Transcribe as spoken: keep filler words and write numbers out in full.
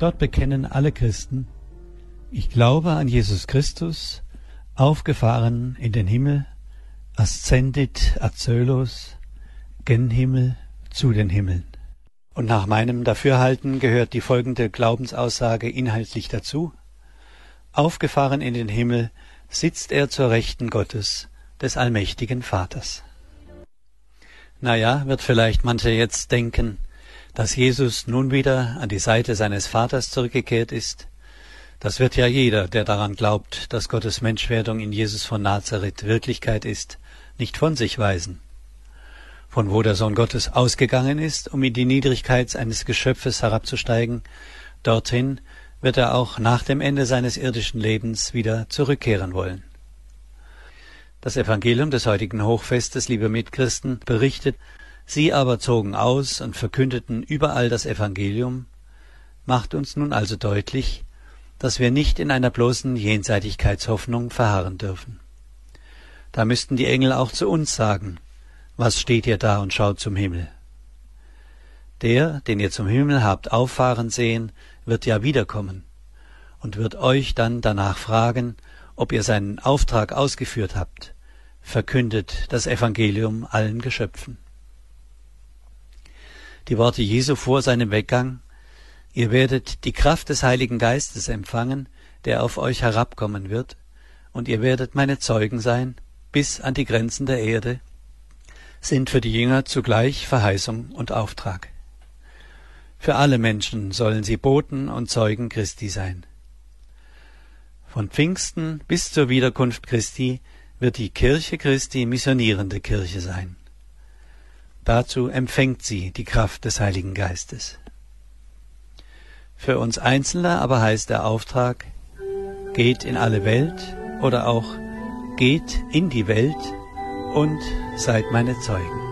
Dort bekennen alle Christen: Ich glaube an Jesus Christus, aufgefahren in den Himmel, ascendit ad coelos, gen Himmel, zu den Himmeln. Und nach meinem Dafürhalten gehört die folgende Glaubensaussage inhaltlich dazu: Aufgefahren in den Himmel sitzt er zur Rechten Gottes, des allmächtigen Vaters. Naja, wird vielleicht manche jetzt denken, dass Jesus nun wieder an die Seite seines Vaters zurückgekehrt ist. Das wird ja jeder, der daran glaubt, dass Gottes Menschwerdung in Jesus von Nazareth Wirklichkeit ist, nicht von sich weisen. Von wo der Sohn Gottes ausgegangen ist, um in die Niedrigkeit eines Geschöpfes herabzusteigen, dorthin wird er auch nach dem Ende seines irdischen Lebens wieder zurückkehren wollen. Das Evangelium des heutigen Hochfestes, liebe Mitchristen, berichtet: Sie aber zogen aus und verkündeten überall das Evangelium, macht uns nun also deutlich, dass wir nicht in einer bloßen Jenseitigkeitshoffnung verharren dürfen. Da müssten die Engel auch zu uns sagen: Was steht ihr da und schaut zum Himmel? Der, den ihr zum Himmel habt auffahren sehen, wird ja wiederkommen und wird euch dann danach fragen, ob ihr seinen Auftrag ausgeführt habt. Verkündet das Evangelium allen Geschöpfen. Die Worte Jesu vor seinem Weggang: Ihr werdet die Kraft des Heiligen Geistes empfangen, der auf euch herabkommen wird, und ihr werdet meine Zeugen sein, bis an die Grenzen der Erde, sind für die Jünger zugleich Verheißung und Auftrag. Für alle Menschen sollen sie Boten und Zeugen Christi sein. Von Pfingsten bis zur Wiederkunft Christi wird die Kirche Christi missionierende Kirche sein. Dazu empfängt sie die Kraft des Heiligen Geistes. Für uns Einzelne aber heißt der Auftrag: Geht in alle Welt oder auch geht in die Welt und seid meine Zeugen.